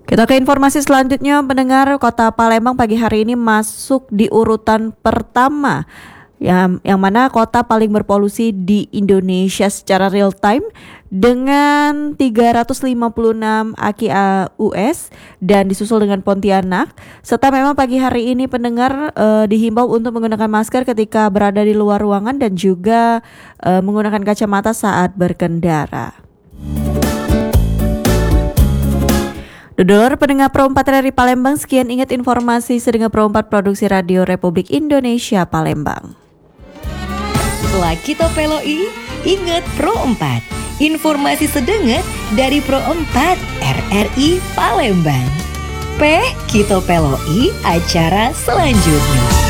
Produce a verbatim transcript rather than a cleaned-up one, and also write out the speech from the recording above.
Kita ke informasi selanjutnya, pendengar. Kota Palembang pagi hari ini masuk di urutan pertama yang, yang mana kota paling berpolusi di Indonesia secara real time dengan tiga ratus lima puluh enam A Q I U S dan disusul dengan Pontianak. Serta memang pagi hari ini pendengar eh, dihimbau untuk menggunakan masker ketika berada di luar ruangan dan juga eh, menggunakan kacamata saat berkendara. Dodolor pendengar Pro empat dari Palembang, sekian ingat informasi Sedengar Pro empat Produksi Radio Republik Indonesia Palembang. Setelah kita peloi, ingat Pro empat. Informasi sedengar dari Pro empat R R I Palembang. P kita peloi acara selanjutnya.